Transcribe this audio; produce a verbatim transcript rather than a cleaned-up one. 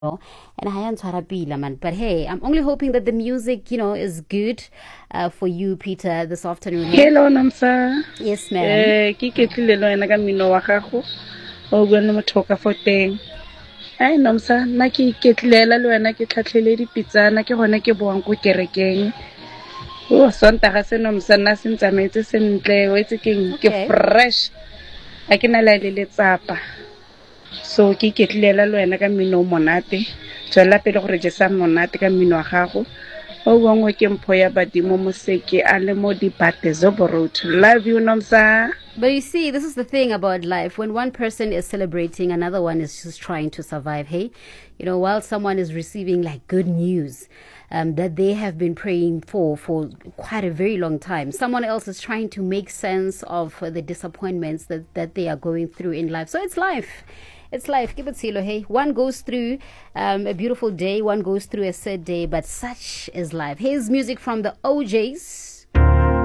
and I am Tarabila, man. But hey, I'm only hoping that the music, you know, is good uh, for you, Peter, this afternoon. Hey? Hello, Namsa. Yes, ma'am. Eh, ke ketlile lo ena ka mmino wa gago. O bua le motho ka foteng. Ai Namsa, nna ke iketlela le wena ke tlhatlhele dipitsana ke gone ke boang ko kerekeng. O sontaga se Namsa nna se ntsamaetse sentle, o etse ke ke fresh. A ke na le le letsapa. So ke iketlela le wena ka mmino monate. Tswela pele gore je sa monate ka mmino wa gago. O bongwe ke mpho ya badimo moseke a le mo dipate zoborotho. Love you Namsa. But you see, this is the thing about life. When one person is celebrating, another one is just trying to survive. Hey, you know, while someone is receiving like good news um, that they have been praying for for quite a very long time, someone else is trying to make sense of uh, the disappointments that, that they are going through in life. So it's life. It's life. Keep it silo. Hey, one goes through um, a beautiful day, one goes through a sad day, but such is life. Here's music from the O Js.